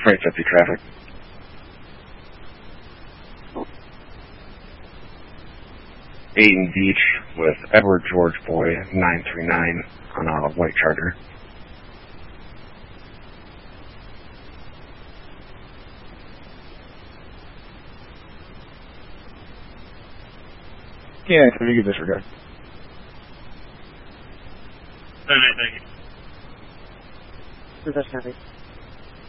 Freight 50 traffic. Aiden Beach with Edward George Boy 939 on a white charger. Yeah, so you can disregard. Alright, thank you. Reverse copy.